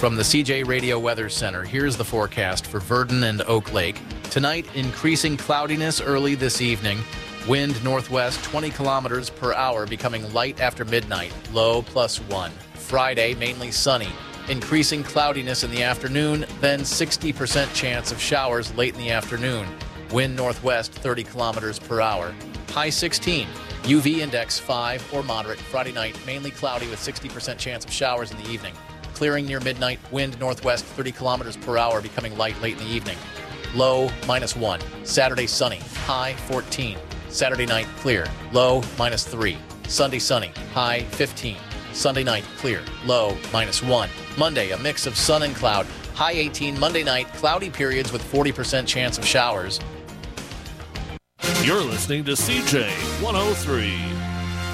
From the CJ Radio Weather Center, here's the forecast for Verdon and Oak Lake. Tonight, increasing cloudiness early this evening. Wind northwest 20 kilometers per hour, becoming light after midnight, low +1. Friday, mainly sunny. Increasing cloudiness in the afternoon, then 60% chance of showers late in the afternoon. Wind northwest 30 kilometers per hour. High 16. UV index 5 or moderate. Friday night, mainly cloudy with 60% chance of showers in the evening. Clearing near midnight, wind northwest 30 kilometers per hour, becoming light late in the evening. Low -1. Saturday sunny, high 14. Saturday night clear, low -3. Sunday sunny, high 15. Sunday night clear, low -1. Monday a mix of sun and cloud, high 18. Monday night cloudy periods with 40% chance of showers. You're listening to CJ 103.